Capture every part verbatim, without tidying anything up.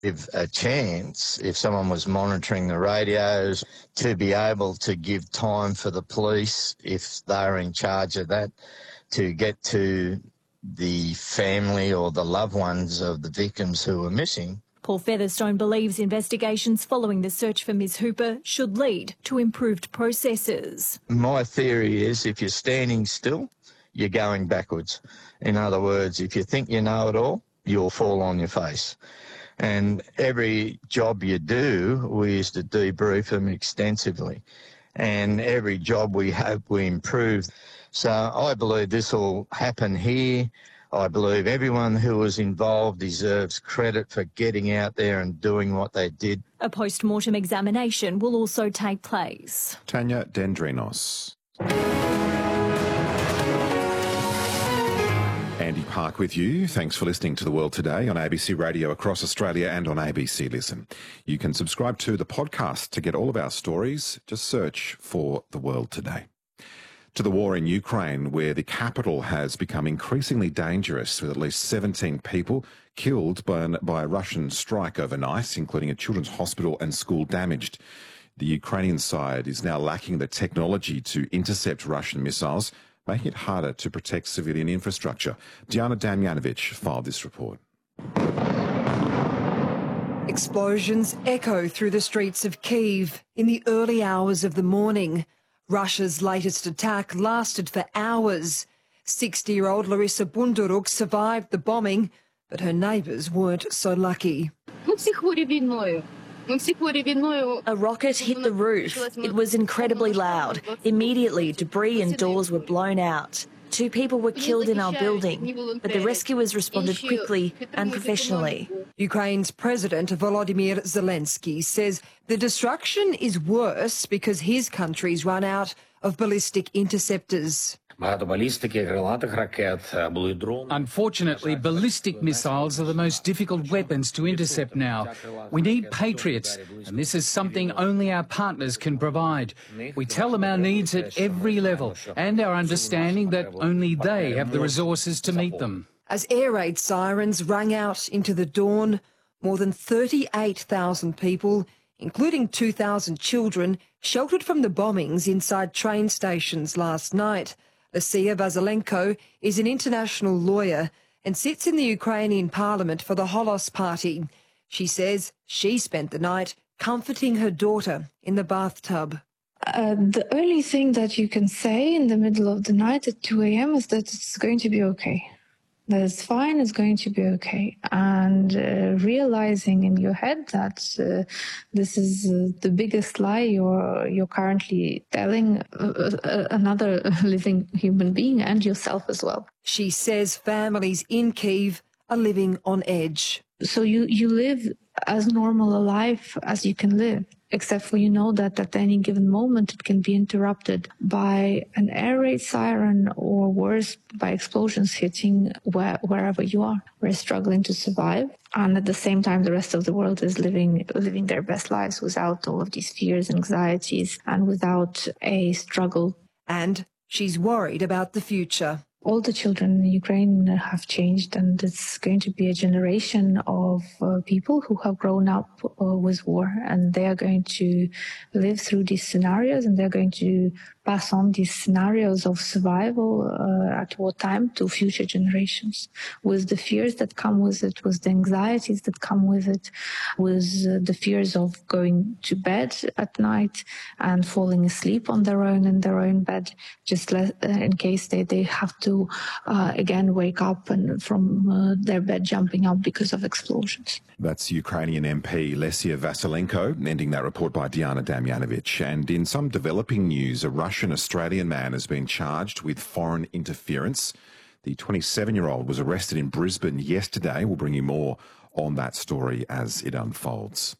If a chance, if someone was monitoring the radios, to be able to give time for the police, if they're in charge of that, to get to the family or the loved ones of the victims who were missing. Paul Featherstone believes investigations following the search for Miss Hooper should lead to improved processes. My theory is if you're standing still, you're going backwards. In other words, if you think you know it all, you'll fall on your face. And every job you do, we used to debrief them extensively. And every job we have, we improve. So I believe this will happen here. I believe everyone who was involved deserves credit for getting out there and doing what they did. A post-mortem examination will also take place. Tanya Dendrinos. Andy Park with you. Thanks for listening to The World Today on A B C Radio across Australia and on A B C Listen. You can subscribe to the podcast to get all of our stories. Just search for The World Today. To the war in Ukraine, where the capital has become increasingly dangerous, with at least seventeen people killed by, an, by a Russian strike overnight, including a children's hospital and school damaged. The Ukrainian side is now lacking the technology to intercept Russian missiles, making it harder to protect civilian infrastructure. Diana Damjanovic filed this report. Explosions echo through the streets of Kyiv in the early hours of the morning. Russia's latest attack lasted for hours. sixty-year-old Larissa Bunduruk survived the bombing, but her neighbours weren't so lucky. A rocket hit the roof. It was incredibly loud. Immediately, debris and doors were blown out. Two people were killed in our building, but the rescuers responded quickly and professionally. Ukraine's President Volodymyr Zelensky says the destruction is worse because his country's run out of ballistic interceptors. Unfortunately, ballistic missiles are the most difficult weapons to intercept now. We need Patriots, and this is something only our partners can provide. We tell them our needs at every level and our understanding that only they have the resources to meet them. As air raid sirens rang out into the dawn, more than thirty-eight thousand people, including two thousand children, sheltered from the bombings inside train stations last night. Lucia Vasylenko is an international lawyer and sits in the Ukrainian parliament for the Holos Party. She says she spent the night comforting her daughter in the bathtub. Uh, the only thing that you can say in the middle of the night at two a.m. is that it's going to be okay. That it's fine, it's going to be okay. And uh, realizing in your head that uh, this is uh, the biggest lie you're, you're currently telling uh, uh, another living human being and yourself as well. She says families in Kyiv are living on edge. So you, you live as normal a life as you can live, except for you know that at any given moment it can be interrupted by an air raid siren or worse, by explosions hitting where, wherever you are. We're struggling to survive, and at the same time the rest of the world is living living their best lives without all of these fears, anxieties, and without a struggle. And she's worried about the future. All the children in Ukraine have changed, and it's going to be a generation of uh, people who have grown up uh, with war, and they are going to live through these scenarios, and they're going to pass on these scenarios of survival uh, at wartime to future generations, with the fears that come with it, with the anxieties that come with it, with uh, the fears of going to bed at night and falling asleep on their own in their own bed, just le- uh, in case they, they have to uh, again wake up and from uh, their bed jumping up because of explosions. That's Ukrainian M P Lesia Vasylenko, ending that report by Diana Damjanovic. And in some developing news, a Russian-Australian man has been charged with foreign interference. The twenty-seven-year-old was arrested in Brisbane yesterday. We'll bring you more on that story as it unfolds.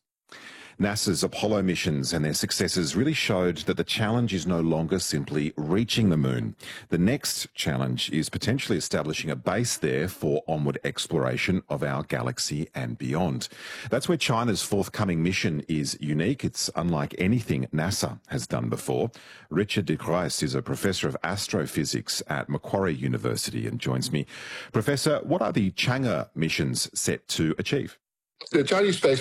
NASA's Apollo missions and their successes really showed that the challenge is no longer simply reaching the moon. The next challenge is potentially establishing a base there for onward exploration of our galaxy and beyond. That's where China's forthcoming mission is unique. It's unlike anything NASA has done before. Richard de Cruyff is a professor of astrophysics at Macquarie University and joins me. Professor, what are the Chang'e missions set to achieve? The Chinese Space